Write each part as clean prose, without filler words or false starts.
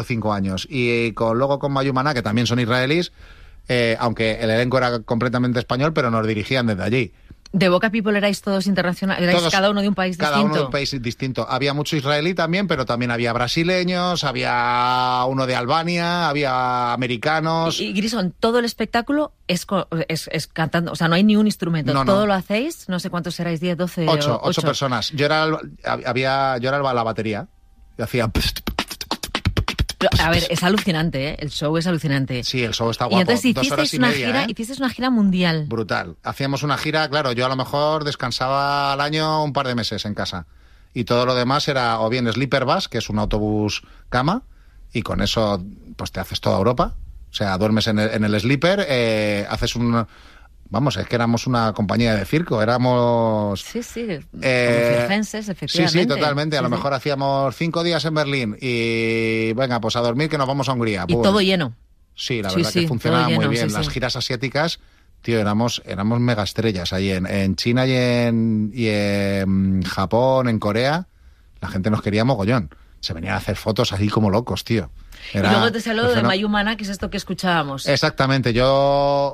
5 años. Y luego con Mayumana, que también son israelíes, aunque el elenco era completamente español, pero nos dirigían desde allí. ¿De Boca People erais todos internacionales? ¿Erais cada uno de un país distinto? Cada uno de un país distinto. Había mucho israelí también, pero también había brasileños, había uno de Albania, había americanos. Y Grison, todo el espectáculo es cantando, o sea, no hay ni un instrumento. No. ¿Todo lo hacéis? No sé cuántos erais, 10, 12... 8 personas. Yo era la batería. Yo hacía... A ver, es alucinante, ¿eh? El show es alucinante. Sí, el show está guapo. Y entonces 2 horas y media, hiciste una gira mundial. Brutal. Hacíamos una gira, claro, yo a lo mejor descansaba al año un par de meses en casa. Y todo lo demás era o bien sleeper bus, que es un autobús cama, y con eso pues te haces toda Europa. O sea, duermes en el sleeper, haces un... Vamos, es que éramos una compañía de circo, éramos... Sí, como circenses, efectivamente. Sí, totalmente. A lo mejor hacíamos 5 días en Berlín y venga, pues a dormir que nos vamos a Hungría. Y todo lleno. Sí, la verdad que funcionaba muy bien. Las giras asiáticas, tío, éramos mega estrellas ahí en China y en Japón, en Corea. La gente nos quería mogollón. Se venían a hacer fotos así como locos, tío. Y luego te salió de Mayumana, que es esto que escuchábamos. Exactamente, yo...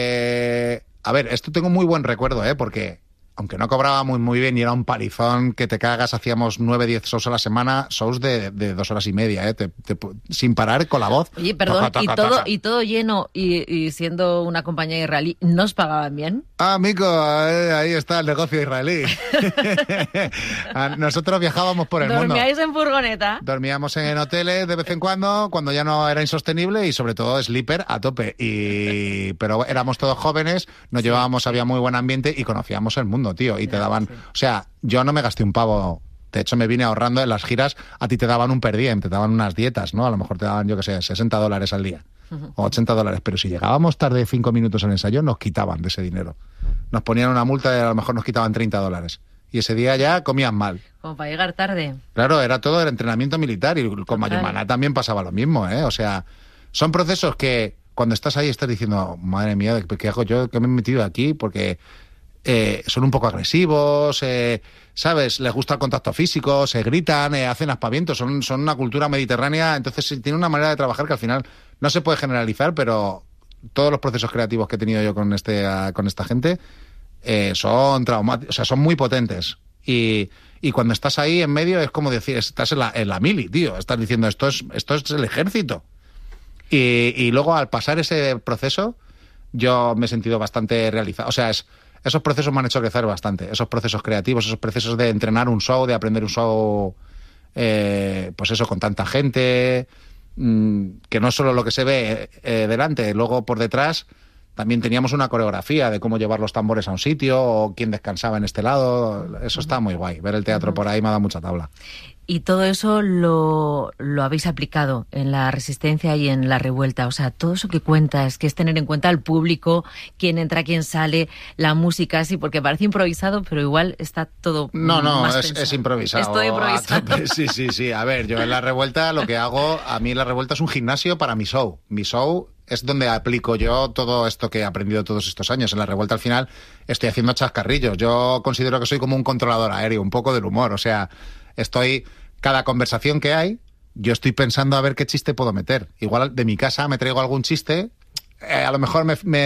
a ver, esto tengo muy buen recuerdo, porque aunque no cobraba muy bien y era un palizón que te cagas, hacíamos 9-10 shows a la semana, shows de 2 horas y media, sin parar con la voz. Oye, perdón, y todo lleno y siendo una compañía israelí, ¿no os pagaban bien? Ah, Mico, ahí está el negocio israelí. Nosotros viajábamos por el mundo. ¿Dormíais en furgoneta? Dormíamos en hoteles de vez en cuando ya no era insostenible y sobre todo sleeper a tope. Pero éramos todos jóvenes, nos llevábamos, había muy buen ambiente y conocíamos el mundo, tío. Y te daban... Sí. O sea, yo no me gasté un pavo. De hecho, me vine ahorrando en las giras. A ti te daban un per diem, te daban unas dietas, ¿no? A lo mejor te daban, yo qué sé, $60 al día. O $80. Pero si llegábamos tarde 5 minutos en el ensayo, nos quitaban de ese dinero. Nos ponían una multa y a lo mejor nos quitaban $30. Y ese día ya comían mal. Como para llegar tarde. Claro, era todo el entrenamiento militar. Y con Mayumana también pasaba lo mismo, ¿eh? O sea, son procesos que cuando estás ahí estás diciendo, madre mía, ¿qué hago yo? ¿Qué me he metido aquí? Porque son un poco agresivos, ¿sabes? Les gusta el contacto físico, se gritan, hacen aspavientos. Son una cultura mediterránea. Entonces tiene una manera de trabajar que al final no se puede generalizar, pero todos los procesos creativos que he tenido yo con esta gente son traumáticos, o sea, son muy potentes. Y cuando estás ahí en medio es como decir, estás en la mili, tío. Estás diciendo, esto es el ejército. Y luego al pasar ese proceso, yo me he sentido bastante realizado. O sea, esos procesos me han hecho crecer bastante. Esos procesos creativos, esos procesos de entrenar un show, de aprender un show, pues eso, con tanta gente, que no es solo lo que se ve delante, luego por detrás también teníamos una coreografía de cómo llevar los tambores a un sitio o quién descansaba en este lado. Eso está muy guay. Ver el teatro por ahí me ha dado mucha tabla. Y todo eso lo habéis aplicado en la Resistencia y en la Revuelta. O sea, todo eso que cuentas, que es tener en cuenta al público, quién entra, quién sale, la música, sí, porque parece improvisado, pero igual está todo más es improvisado. Estoy improvisado. Sí. A ver, yo en la Revuelta lo que hago, a mí la Revuelta es un gimnasio para mi show. Mi show es donde aplico yo todo esto que he aprendido todos estos años. En la Revuelta al final estoy haciendo chascarrillos. Yo considero que soy como un controlador aéreo, un poco del humor. O sea, cada conversación que hay, yo estoy pensando a ver qué chiste puedo meter. Igual de mi casa me traigo algún chiste, a lo mejor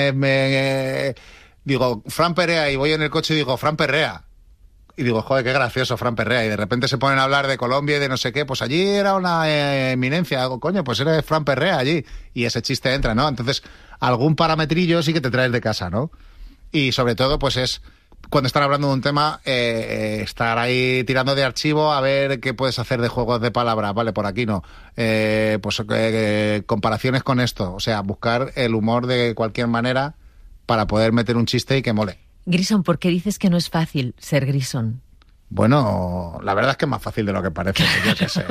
me digo, Fran Perea, y voy en el coche y digo, Fran Perrea. Y digo, joder, qué gracioso, Fran Perrea. Y de repente se ponen a hablar de Colombia y de no sé qué. Pues allí era una eminencia. Hago, coño, pues eres Fran Perrea allí. Y ese chiste entra, ¿no? Entonces, algún parametrillo sí que te traes de casa, ¿no? Y sobre todo, pues es... Cuando están hablando de un tema, estar ahí tirando de archivo a ver qué puedes hacer de juegos de palabras, vale, por aquí no. Comparaciones con esto, o sea, buscar el humor de cualquier manera para poder meter un chiste y que mole. Grison, ¿por qué dices que no es fácil ser Grison? Bueno, la verdad es que es más fácil de lo que parece, yo qué sé.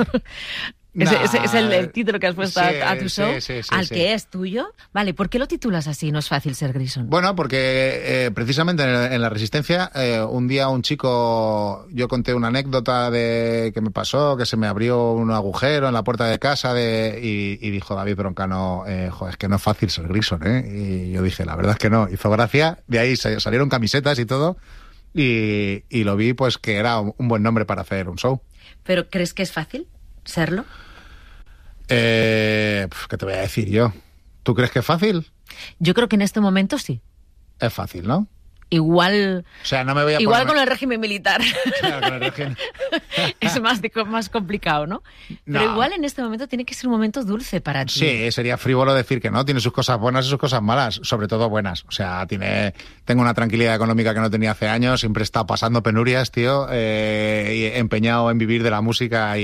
Es el título que has puesto a tu show, al sí. Que es tuyo. Vale, ¿por qué lo titulas así? No es fácil ser Grison. Bueno, porque precisamente en la Resistencia, un día un chico, yo conté una anécdota de que me pasó, que se me abrió un agujero en la puerta de casa y dijo David Broncano, joder, es que no es fácil ser Grison, ¿eh? Y yo dije, la verdad es que no. Hizo gracia, de ahí salieron camisetas y todo, y lo vi pues que era un buen nombre para hacer un show. ¿Pero crees que es fácil serlo? ¿Qué te voy a decir yo? ¿Tú crees que es fácil? Yo creo que en este momento sí. Es fácil, ¿no? Igual, o sea, no me voy a igual ponerme... con el régimen militar. Claro, con el régimen. Es más complicado, ¿no? Pero No. igual en este momento tiene que ser un momento dulce para ti. Sí, sería frívolo decir que no. Tiene sus cosas buenas y sus cosas malas, sobre todo buenas. O sea, tengo una tranquilidad económica que no tenía hace años. Siempre he estado pasando penurias, tío, y empeñado en vivir de la música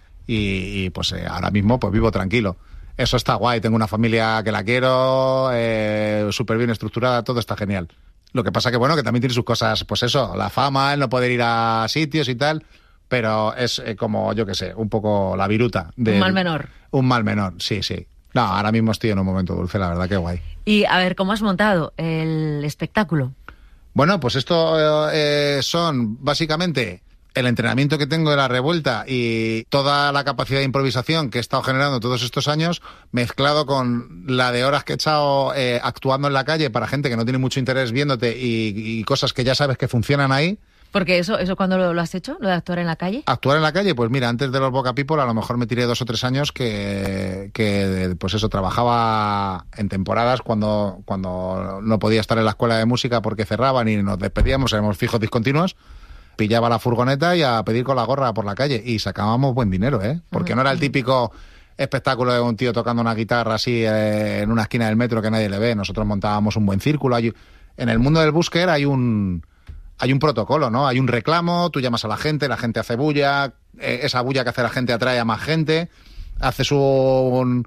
y pues ahora mismo pues vivo tranquilo. Eso está guay. Tengo una familia que la quiero, súper bien estructurada, todo está genial. Lo que pasa que, bueno, que también tiene sus cosas, pues eso, la fama, el no poder ir a sitios y tal, pero es como, yo qué sé, un poco la viruta. Un mal menor. Un mal menor, sí, sí. No, ahora mismo estoy en un momento dulce, la verdad, que guay. Y a ver, ¿cómo has montado el espectáculo? Bueno, pues esto son básicamente el entrenamiento que tengo de la revuelta y toda la capacidad de improvisación que he estado generando todos estos años, mezclado con la de horas que he echado actuando en la calle para gente que no tiene mucho interés viéndote y cosas que ya sabes que funcionan ahí. Porque eso ¿cuándo lo has hecho? ¿Lo de actuar en la calle? Actuar en la calle, pues mira, antes de los Boca People a lo mejor me tiré 2 o 3 años que pues eso, trabajaba en temporadas cuando no podía estar en la escuela de música porque cerraban y nos despedíamos, éramos fijos discontinuos. Pillaba la furgoneta y a pedir con la gorra por la calle y sacábamos buen dinero, ¿eh? Porque no era el típico espectáculo de un tío tocando una guitarra así en una esquina del metro que nadie le ve. Nosotros montábamos un buen círculo. En el mundo del busker hay un protocolo, ¿no? Hay un reclamo, tú llamas a la gente hace bulla, esa bulla que hace la gente atrae a más gente, haces un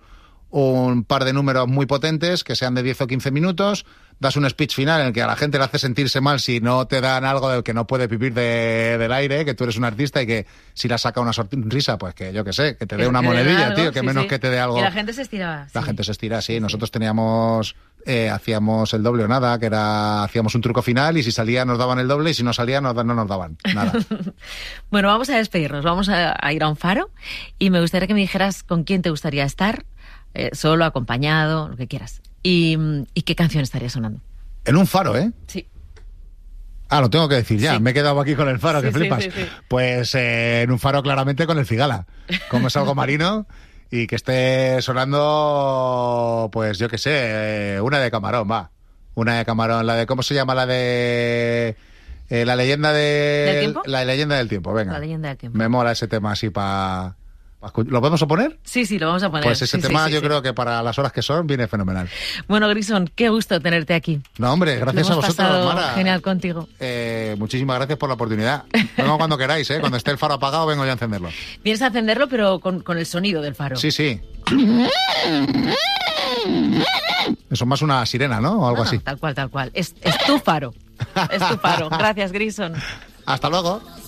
par de números muy potentes que sean de 10 o 15 minutos, das un speech final en el que a la gente le hace sentirse mal si no te dan algo del que no puedes vivir del aire, que tú eres un artista y que si la saca una sonrisa, pues que yo qué sé, que te dé una monedilla, algo, tío, que sí, menos que te dé algo. Y la gente se estiraba. La gente se estira, sí. Nosotros teníamos... hacíamos el doble o nada, que era hacíamos un truco final y si salía nos daban el doble y si no salía no nos daban nada. Bueno, vamos a despedirnos, vamos a ir a un faro y me gustaría que me dijeras con quién te gustaría estar, solo, acompañado, lo que quieras. ¿Y qué canción estaría sonando? En un faro, ¿eh? Sí. Ah, lo tengo que decir ya, sí. Me he quedado aquí con el faro, sí, que flipas. Sí. Pues en un faro claramente con el Cigala, como es algo marino... Y que esté sonando, pues yo qué sé, una de Camarón, va. Una de Camarón, la de, ¿cómo se llama? La de... la leyenda ¿Del tiempo? La leyenda del tiempo, venga. La leyenda del tiempo. Me mola ese tema así para... ¿Lo podemos poner? Sí, lo vamos a poner. Pues ese tema yo creo que para las horas que son viene fenomenal. Bueno, Grison, qué gusto tenerte aquí. No, hombre, gracias a vosotros, Mara. Genial contigo. Muchísimas gracias por la oportunidad. Vengo cuando queráis, ¿eh? Cuando esté el faro apagado vengo yo a encenderlo. Vienes a encenderlo, pero con el sonido del faro. Sí. Eso es más una sirena, ¿no? O algo así. Tal cual. Es tu faro. Es tu faro. Gracias, Grison. Hasta luego.